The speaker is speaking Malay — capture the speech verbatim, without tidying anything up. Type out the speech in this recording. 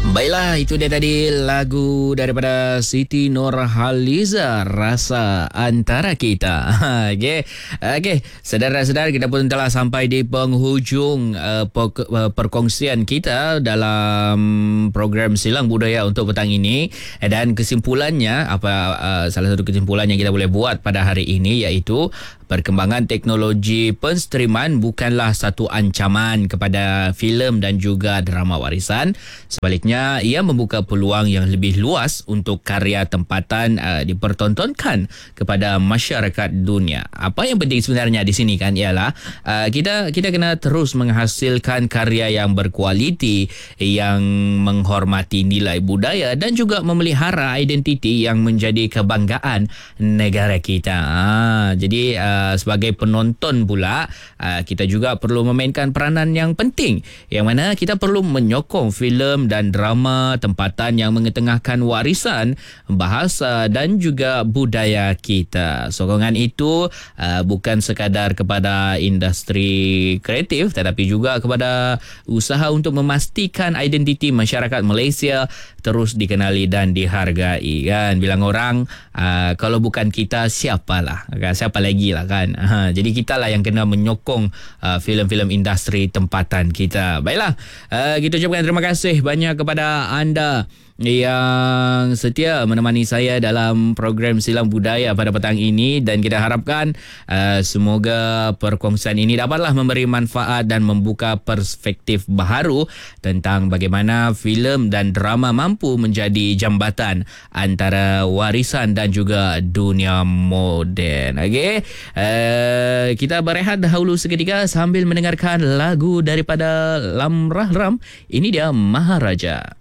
Baiklah, itu dia tadi lagu daripada Siti Nurhaliza, Rasa Antara Kita. Okey. Okey, saudara-saudara, kita pun telah sampai di penghujung uh, per- uh, perkongsian kita dalam program Silang Budaya untuk petang ini, dan kesimpulannya apa uh, salah satu kesimpulan yang kita boleh buat pada hari ini iaitu perkembangan teknologi penstriman bukanlah satu ancaman kepada filem dan juga drama warisan. Sebaliknya, ia membuka peluang yang lebih luas untuk karya tempatan uh, dipertontonkan kepada masyarakat dunia. Apa yang penting sebenarnya di sini kan ialah uh, kita kita kena terus menghasilkan karya yang berkualiti, yang menghormati nilai budaya dan juga memelihara identiti yang menjadi kebanggaan negara kita. Ha, jadi uh, sebagai penonton pula, uh, kita juga perlu memainkan peranan yang penting, yang mana kita perlu menyokong filem dan drama tempatan yang mengetengahkan warisan, bahasa dan juga budaya kita. Sokongan itu uh, bukan sekadar kepada industri kreatif, tetapi juga kepada usaha untuk memastikan identiti masyarakat Malaysia terus dikenali dan dihargai. Kan bilang orang, uh, kalau bukan kita siapalah, kan? Siapa lagi lah kan. Ha, jadi kita lah yang kena menyokong uh, filem-filem industri tempatan kita. Baiklah, uh, kita ucapkan terima kasih banyak kepada anda yang setia menemani saya dalam program Silang Budaya pada petang ini, dan kita harapkan uh, semoga perkongsian ini dapatlah memberi manfaat dan membuka perspektif baharu tentang bagaimana filem dan drama mampu menjadi jambatan antara warisan dan juga dunia moden. Okey, uh, kita berehat dahulu seketika sambil mendengarkan lagu daripada Lamrah Ram. Ini dia Maharaja.